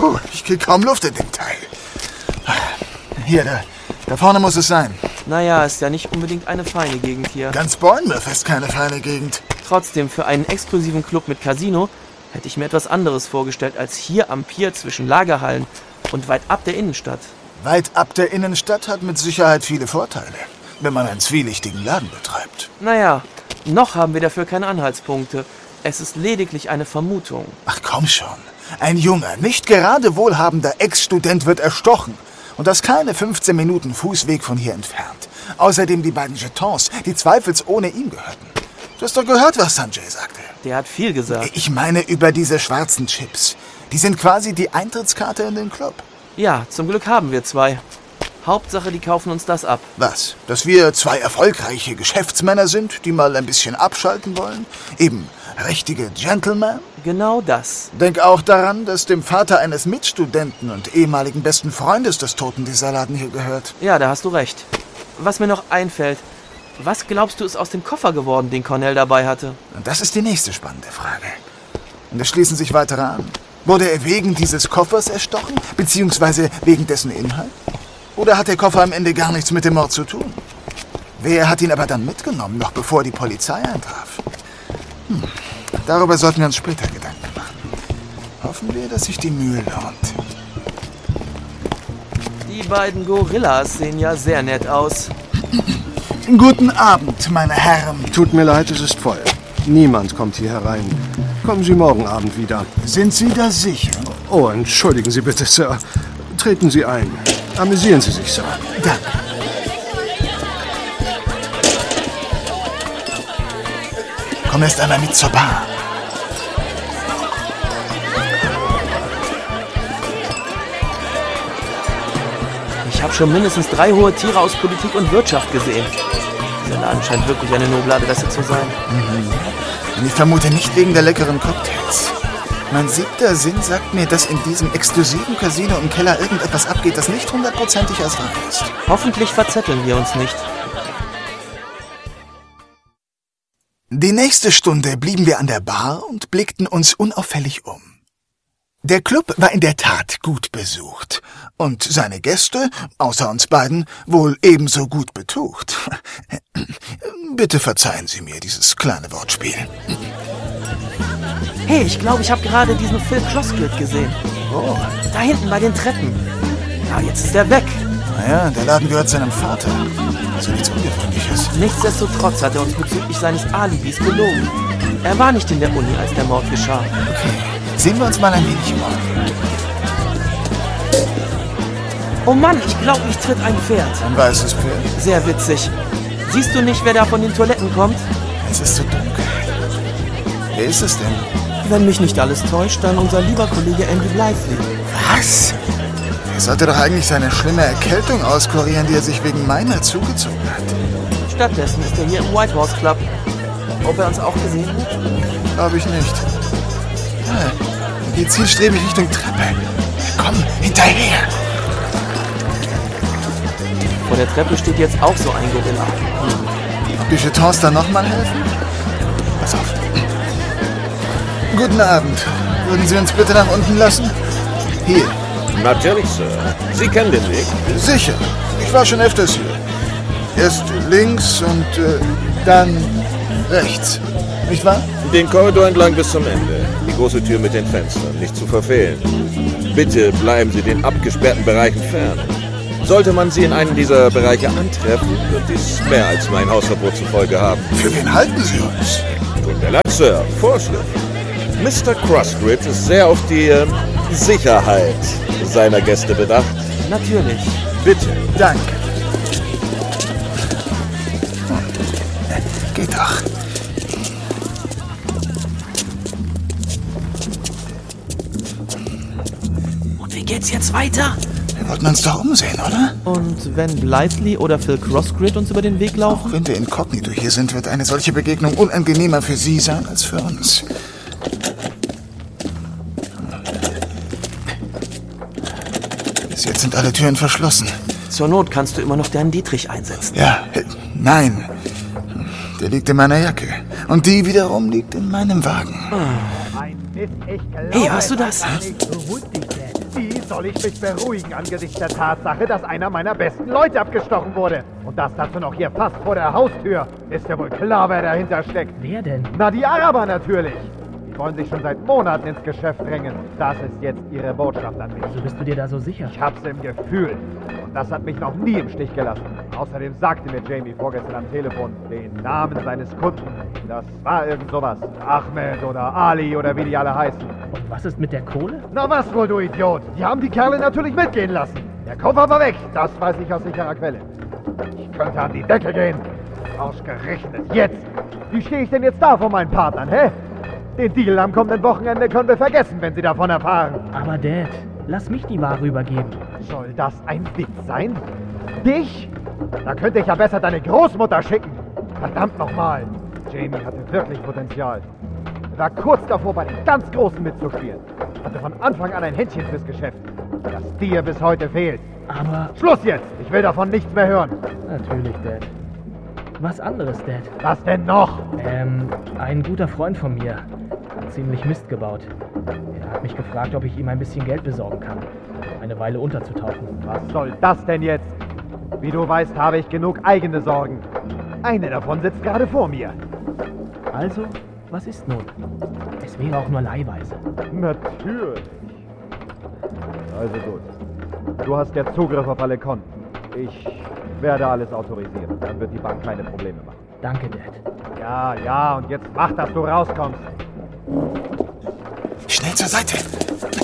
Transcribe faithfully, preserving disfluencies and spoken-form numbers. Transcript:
Puh, ich krieg kaum Luft in dem Teil. Hier, da, da vorne muss es sein. Naja, ist ja nicht unbedingt eine feine Gegend hier. Ganz Bournemouth ist keine feine Gegend. Trotzdem, für einen exklusiven Club mit Casino hätte ich mir etwas anderes vorgestellt als hier am Pier zwischen Lagerhallen und weit ab der Innenstadt. Weit ab der Innenstadt hat mit Sicherheit viele Vorteile, wenn man einen zwielichtigen Laden betreibt. Naja, noch haben wir dafür keine Anhaltspunkte. Es ist lediglich eine Vermutung. Ach komm schon. Ein junger, nicht gerade wohlhabender Ex-Student wird erstochen. Und das keine fünfzehn Minuten Fußweg von hier entfernt. Außerdem die beiden Jetons, die zweifelsohne ihm gehörten. Du hast doch gehört, was Sanjay sagte. Der hat viel gesagt. Ich meine über diese schwarzen Chips. Die sind quasi die Eintrittskarte in den Club. Ja, zum Glück haben wir zwei. Hauptsache, die kaufen uns das ab. Was? Dass wir zwei erfolgreiche Geschäftsmänner sind, die mal ein bisschen abschalten wollen? Eben richtige Gentlemen? Genau das. Denk auch daran, dass dem Vater eines Mitstudenten und ehemaligen besten Freundes des Toten dieser Laden hier gehört. Ja, da hast du recht. Was mir noch einfällt, was glaubst du ist aus dem Koffer geworden, den Cornell dabei hatte? Und das ist die nächste spannende Frage. Und es schließen sich weitere an. Wurde er wegen dieses Koffers erstochen, beziehungsweise wegen dessen Inhalt? Oder hat der Koffer am Ende gar nichts mit dem Mord zu tun? Wer hat ihn aber dann mitgenommen, noch bevor die Polizei eintraf? Hm. Darüber sollten wir uns später Gedanken machen. Hoffen wir, dass sich die Mühe lohnt. Die beiden Gorillas sehen ja sehr nett aus. Guten Abend, meine Herren. Tut mir leid, es ist voll. Niemand kommt hier herein. Kommen Sie morgen Abend wieder. Sind Sie da sicher? Oh, entschuldigen Sie bitte, Sir. Treten Sie ein. Amüsieren Sie sich, Sir. Danke. Komm erst einmal mit zur Bar. Ich habe schon mindestens drei hohe Tiere aus Politik und Wirtschaft gesehen. Dieser Laden scheint wirklich eine noble Adresse zu sein. Mhm. Und ich vermute nicht wegen der leckeren Cocktails. Mein siebter Sinn sagt mir, dass in diesem exklusiven Casino im Keller irgendetwas abgeht, das nicht hundertprozentig als rein ist. Hoffentlich verzetteln wir uns nicht. Die nächste Stunde blieben wir an der Bar und blickten uns unauffällig um. Der Club war in der Tat gut besucht und seine Gäste, außer uns beiden, wohl ebenso gut betucht. Bitte verzeihen Sie mir dieses kleine Wortspiel. Hey, ich glaube, ich habe gerade diesen Phil Crossgrid gesehen. Oh. Da hinten bei den Treppen. Ja, jetzt ist er weg. Naja, der Laden gehört seinem Vater. Also nichts Ungewöhnliches. Nichtsdestotrotz hat er uns bezüglich seines Alibis belogen. Er war nicht in der Uni, als der Mord geschah. Okay, sehen wir uns mal ein wenig um. Oh Mann, ich glaube, mich tritt ein Pferd. Ein weißes Pferd? Sehr witzig. Siehst du nicht, wer da von den Toiletten kommt? Es ist zu dunkel. Wer ist es denn? Wenn mich nicht alles täuscht, dann unser lieber Kollege Andy Blythley. Was? Er sollte doch eigentlich seine schlimme Erkältung auskurieren, die er sich wegen meiner zugezogen hat. Stattdessen ist er hier im White Horse Club. Ob er uns auch gesehen hat? Glaube ich nicht. Ja, er geht zielstrebig Richtung Treppe. Komm, hinterher! Vor der Treppe steht jetzt auch so ein Gorilla. Ob die Jetons da nochmal helfen? Pass auf. Guten Abend. Würden Sie uns bitte nach unten lassen? Hier. Natürlich, Sir. Sie kennen den Weg? Sicher. Ich war schon öfters hier. Erst links und äh, dann rechts. Nicht wahr? Den Korridor entlang bis zum Ende. Die große Tür mit den Fenstern. Nicht zu verfehlen. Bitte bleiben Sie den abgesperrten Bereichen fern. Sollte man Sie in einem dieser Bereiche antreffen, wird dies mehr als mein Hausverbot zur Folge haben. Für wen halten Sie uns? Tut mir leid, Sir. Vorschrift. Mister Crossgrid ist sehr auf die äh, Sicherheit seiner Gäste bedacht. Natürlich. Bitte. Danke. Geht doch. Und wie geht's jetzt weiter? Wir wollten uns doch umsehen, oder? Und wenn Blythley oder Phil Crossgrid uns über den Weg laufen? Auch wenn wir inkognito hier sind, wird eine solche Begegnung unangenehmer für Sie sein als für uns. Bis jetzt sind alle Türen verschlossen. Zur Not kannst du immer noch deinen Dietrich einsetzen. Ja, äh, nein. Der liegt in meiner Jacke. Und die wiederum liegt in meinem Wagen. Ah. Ich glaube, Hey, hörst du das? Wie soll ich mich beruhigen angesichts der Tatsache, dass einer meiner besten Leute abgestochen wurde? Und das dazu noch hier fast vor der Haustür. Ist ja wohl klar, wer dahinter steckt. Wer denn? Na, die Araber natürlich. Die wollen sich schon seit Monaten ins Geschäft drängen. Das ist jetzt ihre Botschaft an mich. Wieso bist du dir da so sicher? Ich hab's im Gefühl. Und das hat mich noch nie im Stich gelassen. Außerdem sagte mir Jamie vorgestern am Telefon den Namen seines Kunden. Das war irgend sowas. Ahmed oder Ali oder wie die alle heißen. Und was ist mit der Kohle? Na was wohl, du Idiot? Die haben die Kerle natürlich mitgehen lassen. Der Koffer war weg. Das weiß ich aus sicherer Quelle. Ich könnte an die Decke gehen. Ausgerechnet jetzt. Wie stehe ich denn jetzt da vor meinen Partnern, hä? Den Deal am kommenden Wochenende können wir vergessen, wenn sie davon erfahren. Aber Dad, lass mich die Ware übergeben. Soll das ein Witz sein? Dich? Da könnte ich ja besser deine Großmutter schicken. Verdammt nochmal. Jamie hatte wirklich Potenzial. Er war kurz davor, bei den ganz Großen mitzuspielen. Hatte von Anfang an ein Händchen fürs Geschäft. Das dir bis heute fehlt. Aber... Schluss jetzt! Ich will davon nichts mehr hören. Natürlich, Dad. Was anderes, Dad. Was denn noch? Ähm, ein guter Freund von mir hat ziemlich Mist gebaut. Er hat mich gefragt, ob ich ihm ein bisschen Geld besorgen kann, um eine Weile unterzutauchen. Was soll das denn jetzt? Wie du weißt, habe ich genug eigene Sorgen. Eine davon sitzt gerade vor mir. Also, was ist nun? Es wäre auch nur leihweise. Natürlich. Also gut. Du hast jetzt Zugriff auf alle Konten. Ich werde alles autorisieren. Dann wird die Bank keine Probleme machen. Danke, Dad. Ja, ja, und jetzt mach, dass du rauskommst. Schnell zur Seite.